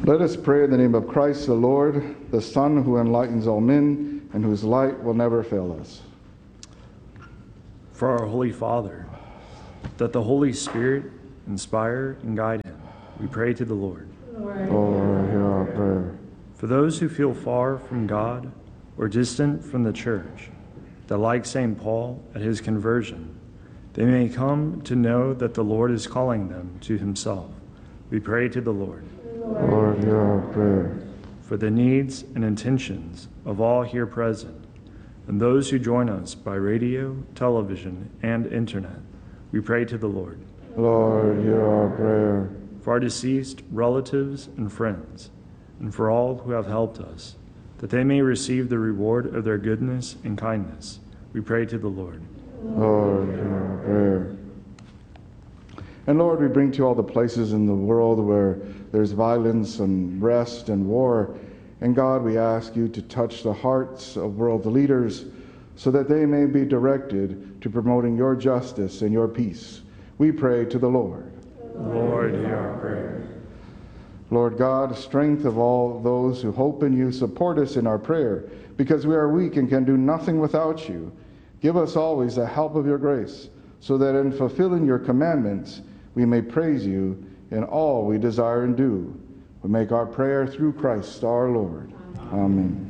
Let us pray in the name of Christ the Lord, the Son who enlightens all men and whose light will never fail us. For our Holy Father, that the Holy Spirit inspire and guide him, we pray to the Lord. Lord, hear our prayer. For those who feel far from God or distant from the church, that like St. Paul at his conversion, they may come to know that the Lord is calling them to himself, we pray to the Lord. Lord, hear our prayer. For the needs and intentions of all here present, and those who join us by radio, television, and internet, we pray to the Lord. Lord, hear our prayer. For our deceased relatives and friends, and for all who have helped us, that they may receive the reward of their goodness and kindness, we pray to the Lord. Lord, hear our prayer. And Lord, we bring to you all the places in the world where there's violence and unrest and war. And God, we ask you to touch the hearts of world leaders so that they may be directed to promoting your justice and your peace. We pray to the Lord. Lord, hear our prayer. Lord God, strength of all those who hope in you, support us in our prayer, because we are weak and can do nothing without you. Give us always the help of your grace, so that in fulfilling your commandments, we may praise you in all we desire and do. We make our prayer through Christ our Lord. Amen.